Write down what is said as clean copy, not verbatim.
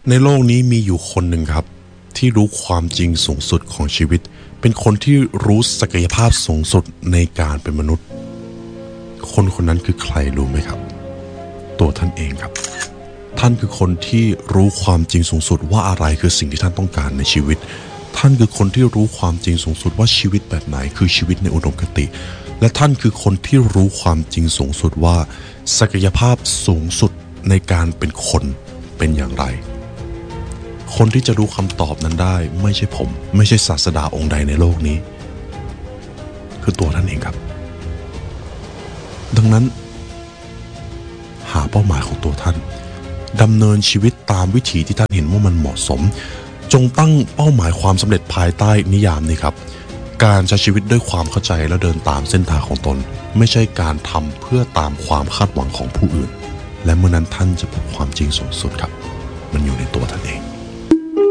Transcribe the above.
ในโลกนี้มีอยู่คนหนึ่งครับที่รู้ความจริงสูงสุดของชีวิตเป็นคนที่รู้ศักยภาพสูงสุดในการเป็นมนุษย์คนคนนั้นคือใครรู้ไหมครับตัวท่านเองครับท่านคือคนที่รู้ความจริงสูงสุดว่าอะไรคือสิ่งที่ท่านต้องการในชีวิตท่านคือคนที่รู้ความจริงสูงสุดว่าชีวิตแบบไหนคือชีวิตในอุดมคติและท่านคือคนที่รู้ความจริงสูงสุดว่าศักยภาพสูงสุดในการเป็นคนเป็นอย่างไรคนที่จะรู้คำตอบนั้นได้ไม่ใช่ผมไม่ใช่ศาสดาองค์ใดในโลกนี้คือตัวท่านเองครับดังนั้นหาเป้าหมายของตัวท่านดำเนินชีวิตตามวิถีที่ท่านเห็นว่ามันเหมาะสมจงตั้งเป้าหมายความสำเร็จภายใต้นิยามนี้ครับการใช้ชีวิตด้วยความเข้าใจและเดินตามเส้นทางของตนไม่ใช่การทำเพื่อตามความคาดหวังของผู้อื่นและเมื่อนั้นท่านจะพบความจริงสูงสุดครับ